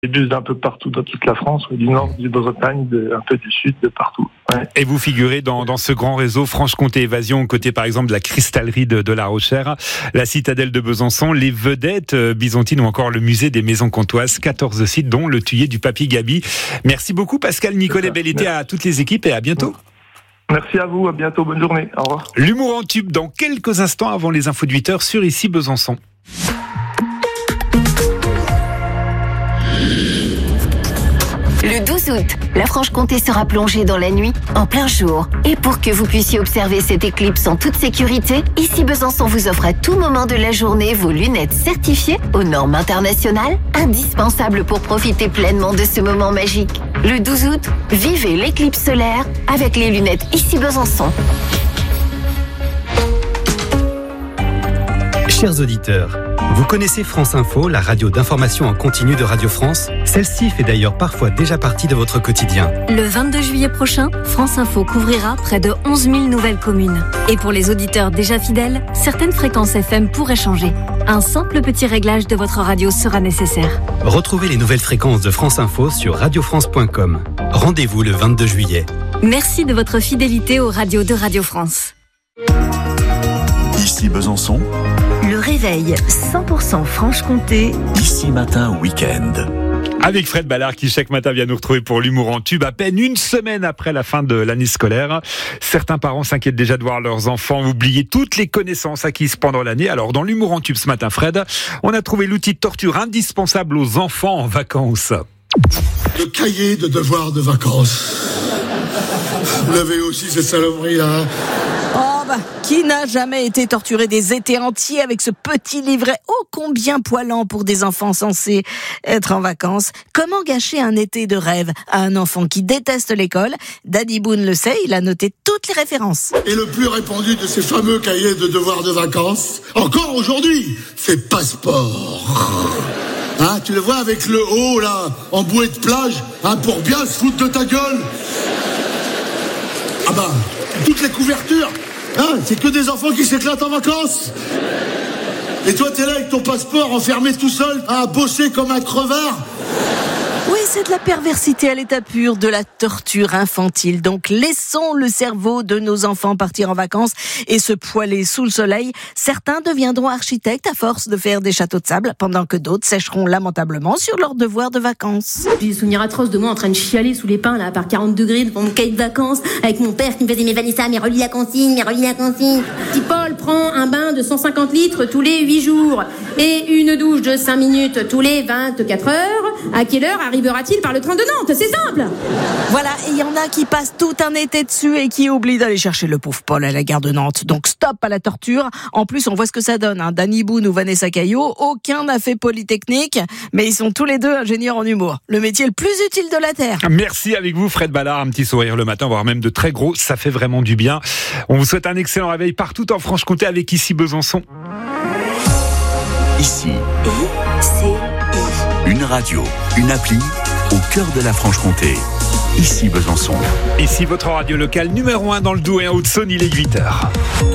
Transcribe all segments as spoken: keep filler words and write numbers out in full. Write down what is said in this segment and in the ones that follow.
des bus d'un peu partout dans toute la France, du nord, du Bretagne, de, un peu du sud, de partout. Ouais. Et vous figurez dans, dans ce grand réseau Franche-Comté Évasion, aux côtés par exemple de la cristallerie de, de La Rochère, la citadelle de Besançon, les vedettes byzantines ou encore le musée des maisons comtoises, quatorze sites dont le Thuillier du Papy Gaby. Merci beaucoup Pascal Nicolet, bel été à toutes les équipes et à bientôt. Merci à vous, à bientôt, bonne journée, au revoir. L'humour en tube dans quelques instants avant les infos de huit heures sur Ici Besançon. Le douze août, la Franche-Comté sera plongée dans la nuit en plein jour. Et pour que vous puissiez observer cette éclipse en toute sécurité, Ici Besançon vous offre à tout moment de la journée vos lunettes certifiées aux normes internationales, indispensables pour profiter pleinement de ce moment magique. Le douze août, vivez l'éclipse solaire avec les lunettes Ici Besançon. Chers auditeurs, vous connaissez France Info, la radio d'information en continu de Radio France? Celle-ci fait d'ailleurs parfois déjà partie de votre quotidien. Le vingt-deux juillet prochain, France Info couvrira près de onze mille nouvelles communes. Et pour les auditeurs déjà fidèles, certaines fréquences F M pourraient changer. Un simple petit réglage de votre radio sera nécessaire. Retrouvez les nouvelles fréquences de France Info sur radio france point com. Rendez-vous le vingt-deux juillet. Merci de votre fidélité aux radios de Radio France. Ici Besançon. Le réveil cent pour cent Franche-Comté. Ici matin week-end. Avec Fred Ballard qui chaque matin vient nous retrouver pour l'humour en tube à peine une semaine après la fin de l'année scolaire. Certains parents s'inquiètent déjà de voir leurs enfants oublier toutes les connaissances acquises pendant l'année. Alors dans l'humour en tube ce matin, Fred, on a trouvé l'outil de torture indispensable aux enfants en vacances. Le cahier de devoirs de vacances. Vous l'avez aussi cette saloperie là. Oh bah, qui n'a jamais été torturé des étés entiers avec ce petit livret ô combien poilant pour des enfants censés être en vacances? Comment gâcher un été de rêve à un enfant qui déteste l'école? Danny Boone le sait, il a noté toutes les références. Et le plus répandu de ces fameux cahiers de devoirs de vacances, encore aujourd'hui, c'est Passeport. Hein, tu le vois avec le haut là, en bouée de plage, hein, pour bien se foutre de ta gueule. Ah bah, toutes les couvertures. Hein, c'est que des enfants qui s'éclatent en vacances. Et toi, t'es là avec ton passeport enfermé tout seul à bosser comme un crevard. Oui, c'est de la perversité à l'état pur, de la torture infantile. Donc laissons le cerveau de nos enfants partir en vacances et se poiler sous le soleil. Certains deviendront architectes à force de faire des châteaux de sable, pendant que d'autres sécheront lamentablement sur leurs devoirs de vacances. J'ai des souvenirs atroces de moi en train de chialer sous les pins là, par quarante degrés devant mon cahier de vacances, avec mon père qui me faisait mes Vanessa, mais relis la consigne, mais relis la consigne. Petit Paul prend un bain de cent cinquante litres tous les huit jours et une douche de cinq minutes tous les vingt-quatre heures. À quelle heure arrivera-t-il par le train de Nantes? C'est simple. Voilà, et il y en a qui passent tout un été dessus et qui oublient d'aller chercher le pauvre Paul à la gare de Nantes. Donc stop à la torture. En plus, on voit ce que ça donne. Hein. Danny Boone ou Vanessa Caillot, aucun n'a fait Polytechnique, mais ils sont tous les deux ingénieurs en humour. Le métier le plus utile de la Terre. Merci avec vous Fred Ballard, un petit sourire le matin, voire même de très gros, ça fait vraiment du bien. On vous souhaite un excellent réveil partout en Franche-Comté avec Ici Besançon. Ici. Et c'est Une radio, une appli au cœur de la Franche-Comté. Ici Besançon. Ici votre radio locale numéro un dans le Doubs et en Haute-Saône, il est huit heures.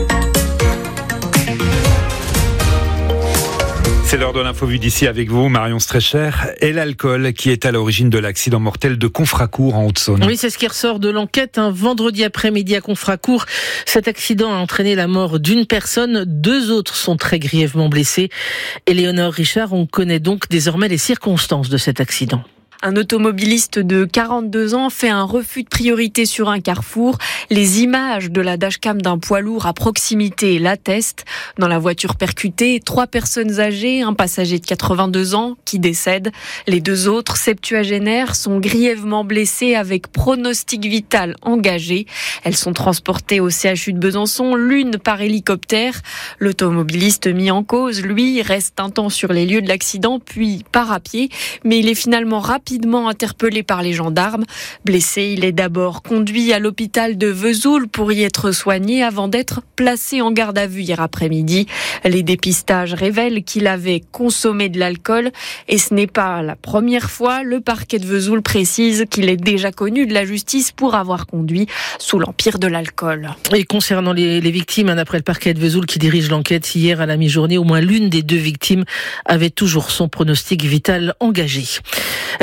C'est l'heure de l'info vue d'ici avec vous, Marion Streicher, et l'alcool qui est à l'origine de l'accident mortel de Confracourt en Haute-Saône. Oui, c'est ce qui ressort de l'enquête. Un vendredi après-midi à Confracourt, cet accident a entraîné la mort d'une personne. Deux autres sont très grièvement blessés. Éléonore Richard, on connaît donc désormais les circonstances de cet accident. Un automobiliste de quarante-deux ans fait un refus de priorité sur un carrefour. Les images de la dashcam d'un poids lourd à proximité l'attestent. Dans la voiture percutée, trois personnes âgées, un passager de quatre-vingt-deux ans qui décède. Les deux autres, septuagénaires, sont grièvement blessés avec pronostic vital engagé. Elles sont transportées au C H U de Besançon, l'une par hélicoptère. L'automobiliste mis en cause, lui, reste un temps sur les lieux de l'accident, puis part à pied. Mais il est finalement rapidement rapidement interpellé par les gendarmes. Blessé, il est d'abord conduit à l'hôpital de Vesoul pour y être soigné avant d'être placé en garde à vue hier après-midi. Les dépistages révèlent qu'il avait consommé de l'alcool et ce n'est pas la première fois. Le parquet de Vesoul précise qu'il est déjà connu de la justice pour avoir conduit sous l'empire de l'alcool. Et concernant les, les victimes, d'après le parquet de Vesoul qui dirige l'enquête hier à la mi-journée, au moins l'une des deux victimes avait toujours son pronostic vital engagé.